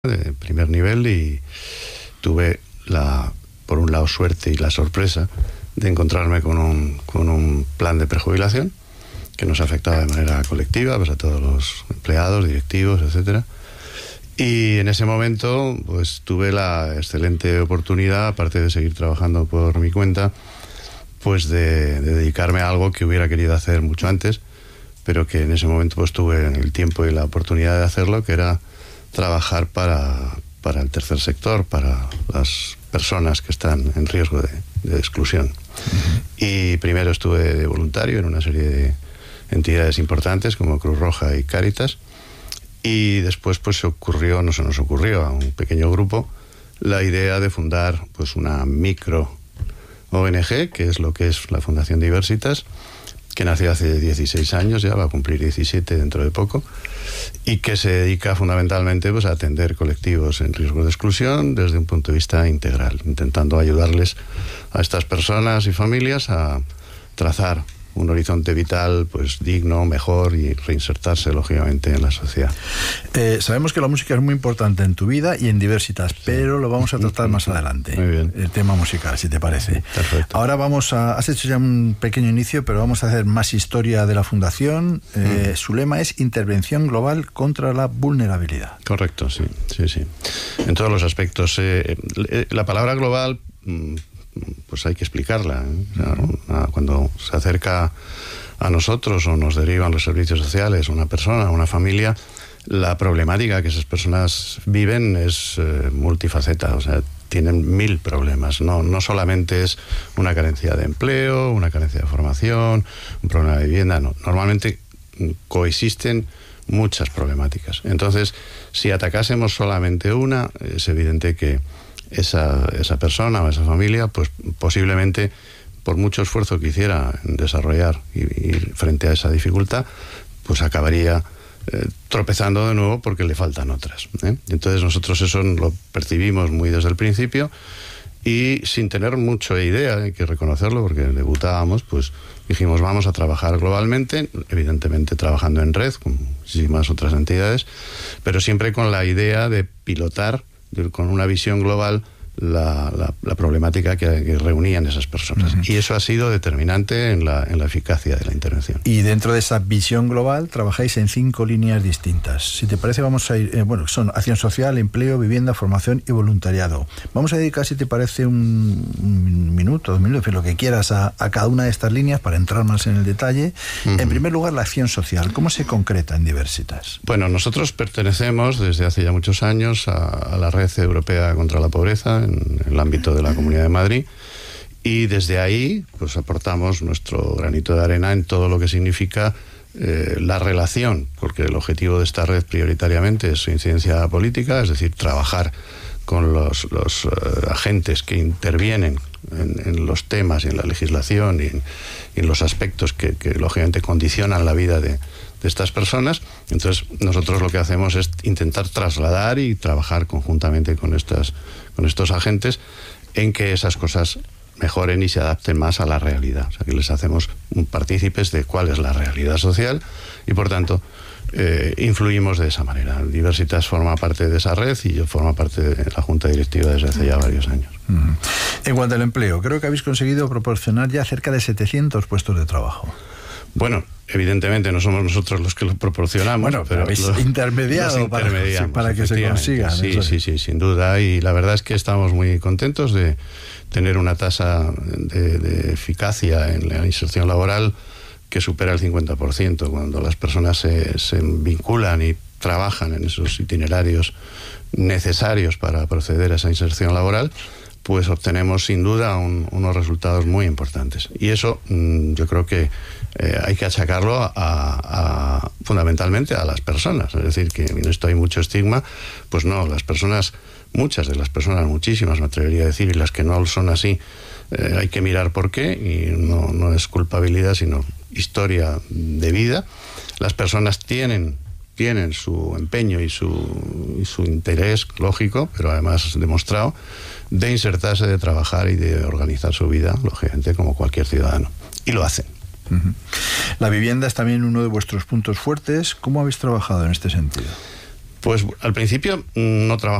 de primer nivel y tuve por un lado, suerte y la sorpresa de encontrarme con un plan de prejubilación que nos afectaba de manera colectiva, pues a todos los empleados, directivos, etcétera. Y en ese momento, pues tuve la excelente oportunidad, aparte de seguir trabajando por mi cuenta, pues de dedicarme a algo que hubiera querido hacer mucho antes, pero que en ese momento pues tuve el tiempo y la oportunidad de hacerlo, que era trabajar para el tercer sector, para las personas que están en riesgo de exclusión. Y primero estuve de voluntario en una serie de entidades importantes como Cruz Roja y Cáritas, y después pues se nos ocurrió a un pequeño grupo la idea de fundar pues una micro ONG, que es lo que es la Fundación Diversitas, que nació hace 16 años, ya va a cumplir 17 dentro de poco, y que se dedica fundamentalmente pues, a atender colectivos en riesgo de exclusión desde un punto de vista integral, intentando ayudarles a estas personas y familias a trazar un horizonte vital pues digno, mejor, y reinsertarse lógicamente en la sociedad. Sabemos que la música es muy importante en tu vida y en Diversitas, pero lo vamos a tratar más adelante. Muy bien. El tema musical, si te parece. Perfecto. Ahora has hecho ya un pequeño inicio, pero vamos a hacer más historia de la fundación. Su lema es Intervención Global contra la Vulnerabilidad. Correcto, sí. En todos los aspectos. La palabra global, pues hay que explicarla, ¿eh? O sea, cuando se acerca a nosotros o nos derivan los servicios sociales una persona, una familia, la problemática que esas personas viven es multifaceta, o sea, tienen 1000 problemas. No solamente es una carencia de empleo, una carencia de formación, un problema de vivienda, no. Normalmente coexisten muchas problemáticas. Entonces, si atacásemos solamente una, es evidente que esa persona o esa familia, pues posiblemente, por mucho esfuerzo que hiciera en desarrollar y frente a esa dificultad, pues acabaría tropezando de nuevo porque le faltan otras, ¿eh? Entonces nosotros eso lo percibimos muy desde el principio y sin tener mucha idea, hay que reconocerlo porque debutábamos, pues dijimos vamos a trabajar globalmente, evidentemente trabajando en red con muchísimas otras entidades, pero siempre con la idea de pilotar con una visión global la problemática que reunían esas personas. Y eso ha sido determinante en la eficacia de la intervención. Y dentro de esa visión global trabajáis en 5 líneas distintas. Si te parece, vamos a ir, son acción social, empleo, vivienda, formación y voluntariado. Vamos a dedicar, si te parece, un minuto, 2 minutos, lo que quieras a cada una de estas líneas para entrar más en el detalle. En primer lugar, la acción social. ¿Cómo se concreta en Diversitas? Bueno, nosotros pertenecemos desde hace ya muchos años a la Red Europea contra la Pobreza en el ámbito de la Comunidad de Madrid, y desde ahí pues aportamos nuestro granito de arena en todo lo que significa la relación, porque el objetivo de esta red prioritariamente es su incidencia política, es decir, trabajar con los agentes que intervienen en los temas y en la legislación y en los aspectos que lógicamente condicionan la vida de estas personas. Entonces nosotros lo que hacemos es intentar trasladar y trabajar conjuntamente con estos agentes en que esas cosas mejoren y se adapten más a la realidad, o sea que les hacemos partícipes de cuál es la realidad social y por tanto influimos de esa manera. Diversitas forma parte de esa red y yo formo parte de la Junta Directiva desde hace ya varios años. En cuanto al empleo, creo que habéis conseguido proporcionar ya cerca de 700 puestos de trabajo. Bueno, evidentemente no somos nosotros los que lo proporcionamos, bueno, pero habéis intermediado para que se consigan. Sí, sin duda, y la verdad es que estamos muy contentos de tener una tasa de eficacia en la inserción laboral que supera el 50%, cuando las personas se vinculan y trabajan en esos itinerarios necesarios para proceder a esa inserción laboral, pues obtenemos sin duda unos resultados muy importantes. Y eso yo creo que hay que achacarlo fundamentalmente a las personas. Es decir, que en esto hay mucho estigma. Pues no, las personas, muchas de las personas, muchísimas me atrevería a decir, y las que no son así, hay que mirar por qué, y no es culpabilidad, sino historia de vida. Las personas tienen su empeño y su interés lógico, pero además demostrado, de insertarse, de trabajar y de organizar su vida, lógicamente, como cualquier ciudadano. Y lo hacen. La vivienda es también uno de vuestros puntos fuertes. ¿Cómo habéis trabajado en este sentido? Pues al principio no trabajaba